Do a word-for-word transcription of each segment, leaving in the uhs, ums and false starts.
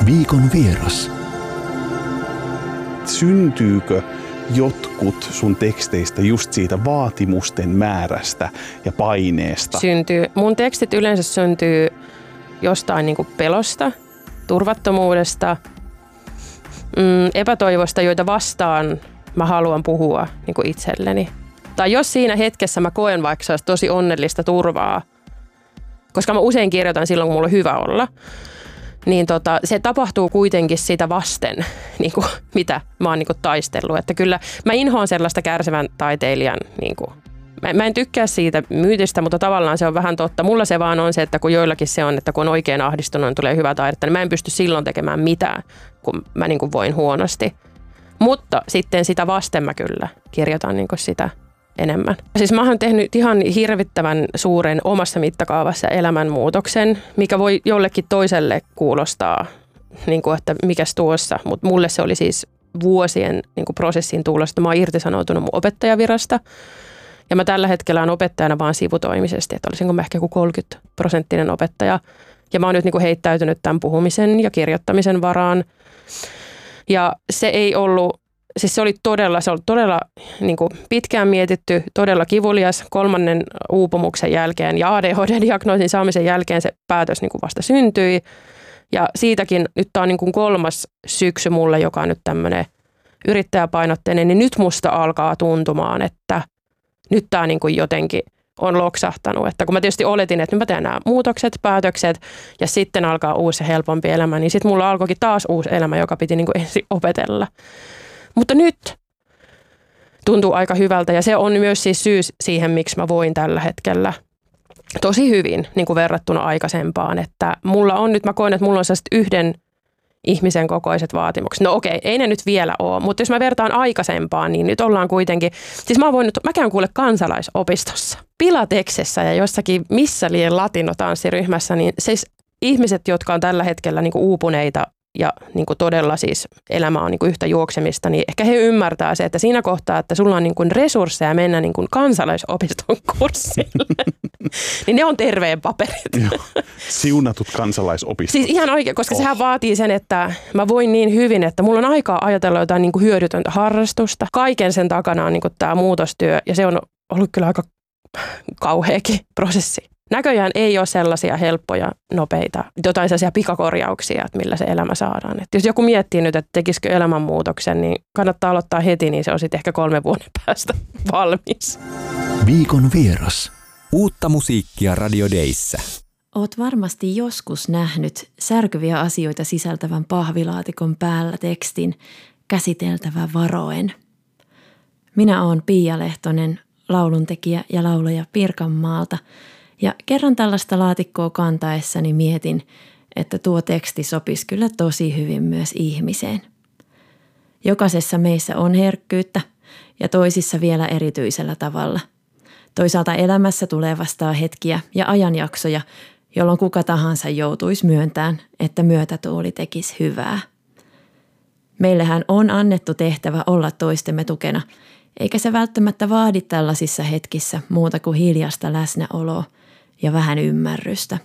Viikon vieras. Syntyykö jotkut sun teksteistä just siitä vaatimusten määrästä ja paineesta? Syntyy. Mun tekstit yleensä syntyy jostain niin kuin pelosta, turvattomuudesta, mm, epätoivosta, joita vastaan mä haluan puhua niin kuin itselleni. Tai jos siinä hetkessä mä koen vaikka tosi onnellista turvaa, koska mä usein kirjoitan silloin, kun mulla on hyvä olla, niin tota, se tapahtuu kuitenkin sitä vasten, niin kuin, mitä mä oon niin kuin taistellut. Että kyllä mä inhoan sellaista kärsivän taiteilijan, niin kuin, mä, mä en tykkää siitä myytistä, mutta tavallaan se on vähän totta. Mulla se vaan on se, että kun joillakin se on, että kun on oikein ahdistunut, niin tulee hyvää taidetta, niin mä en pysty silloin tekemään mitään, kun mä niin kuin voin huonosti. Mutta sitten sitä vasten mä kyllä kirjoitan niin kuin sitä enemmän. Siis mä oon tehnyt ihan hirvittävän suuren omassa mittakaavassa elämänmuutoksen, mikä voi jollekin toiselle kuulostaa, niin kuin, että mikäs tuossa, mutta mulle se oli siis vuosien niin kuin prosessin tulosta. Mä oon irtisanoutunut mun opettajavirasta ja mä tällä hetkellä on opettajana vaan sivutoimisesti, että olisinko mä ehkä joku kolmekymmentä prosenttinen opettaja. Ja mä oon nyt niin kuin heittäytynyt tämän puhumisen ja kirjoittamisen varaan. Ja se ei ollut, siis se oli todella, se oli todella niin kuin pitkään mietitty, todella kivulias kolmannen uupumuksen jälkeen ja A D H D-diagnoosin saamisen jälkeen se päätös niin kuin vasta syntyi. Ja siitäkin nyt tämä on niin kuin kolmas syksy mulle, joka on nyt tämmöinen yrittäjäpainotteinen, niin nyt musta alkaa tuntumaan, että nyt tämä niin kuin jotenkin on loksahtanut. Että kun mä tietysti oletin, että nyt mä teen nämä muutokset, päätökset ja sitten alkaa uusi ja helpompi elämä, niin sitten mulla alkoikin taas uusi elämä, joka piti niin kuin ensin opetella. Mutta nyt tuntuu aika hyvältä ja se on myös siis syy siihen, miksi mä voin tällä hetkellä tosi hyvin niin kuin verrattuna aikaisempaan. Että mulla on nyt, mä koen, että mulla on sellaiset yhden ihmisen kokoiset vaatimukset. No okei, ei ne nyt vielä ole, mutta jos mä vertaan aikaisempaan, niin nyt ollaan kuitenkin, siis mä oon voinut, mä käyn kuule kansalaisopistossa, Pilateksessä ja jossakin missä liian latinotanssiryhmässä, niin siis ihmiset, jotka on tällä hetkellä niin kuin uupuneita ja niin kuin todella siis elämä on niin kuin yhtä juoksemista, niin ehkä he ymmärtää se, että siinä kohtaa, että sulla on niin kuin resursseja mennä niin kuin kansalaisopiston kurssille, niin ne on terveen paperit. Joo. Siunatut kansalaisopistot. Siis ihan oikein, koska oh. sehän vaatii sen, että mä voin niin hyvin, että mulla on aikaa ajatella jotain niin kuin hyödytöntä harrastusta. Kaiken sen takana on niin kuin tämä muutostyö ja se on ollut kyllä aika kauheakin prosessi. Näköjään ei ole sellaisia helppoja, nopeita, jotain sellaisia pikakorjauksia, että millä se elämä saadaan. Et jos joku miettii nyt, että tekisikö elämänmuutoksen, niin kannattaa aloittaa heti, niin se on sitten ehkä kolme vuoden päästä valmis. Viikon vieras. Uutta musiikkia Radio Dayssä. Oot varmasti joskus nähnyt särkyviä asioita sisältävän pahvilaatikon päällä tekstin käsiteltävä varoen. Minä oon Pia Lehtonen, lauluntekijä ja laulaja Pirkanmaalta. Ja kerran tällaista laatikkoa kantaessani mietin, että tuo teksti sopisi kyllä tosi hyvin myös ihmiseen. Jokaisessa meissä on herkkyyttä ja toisissa vielä erityisellä tavalla. Toisaalta elämässä tulee vastaan hetkiä ja ajanjaksoja, jolloin kuka tahansa joutuisi myöntämään, että myötätuuli tekisi hyvää. Meillähän on annettu tehtävä olla toistemme tukena, eikä se välttämättä vaadi tällaisissa hetkissä muuta kuin hiljasta läsnäoloa ja vähän ymmärrystä.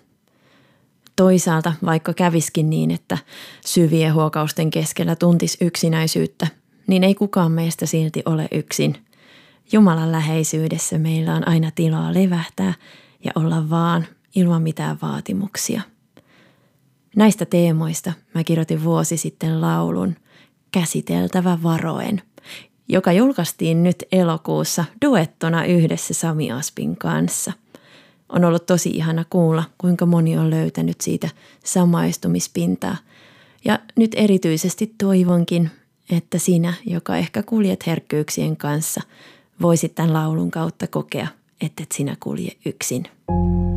Toisaalta vaikka käviskin niin, että syvien huokausten keskellä tuntisi yksinäisyyttä, niin ei kukaan meistä silti ole yksin. Jumalan läheisyydessä meillä on aina tilaa levähtää ja olla vaan ilman mitään vaatimuksia. Näistä teemoista mä kirjoitin vuosi sitten laulun Käsiteltävä varoen, joka julkaistiin nyt elokuussa duettona yhdessä Sami Aspin kanssa. On ollut tosi ihana kuulla, kuinka moni on löytänyt siitä samaistumispintaa. Ja nyt erityisesti toivonkin, että sinä, joka ehkä kuljet herkkyyksien kanssa, voisit tämän laulun kautta kokea, ettet sinä kulje yksin.